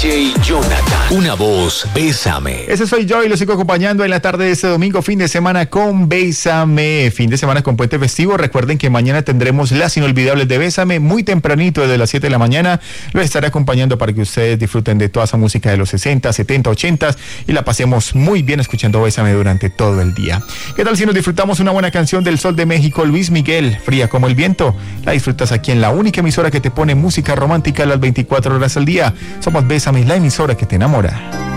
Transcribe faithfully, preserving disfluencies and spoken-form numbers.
J Jonathan. Una voz, Bésame. Ese soy yo y lo sigo acompañando en la tarde de este domingo, fin de semana con Bésame. Fin de semana con puente festivo. Recuerden que mañana tendremos las inolvidables de Bésame, muy tempranito, desde las siete de la mañana. Lo estaré acompañando para que ustedes disfruten de toda esa música de los sesenta, setenta, ochenta y la pasemos muy bien escuchando Bésame durante todo el día. ¿Qué tal si nos disfrutamos una buena canción del Sol de México, Luis Miguel, Fría como el viento? La disfrutas aquí en la única emisora que te pone música romántica las veinticuatro horas al día. Somos Bésame, la emisora que te enamora.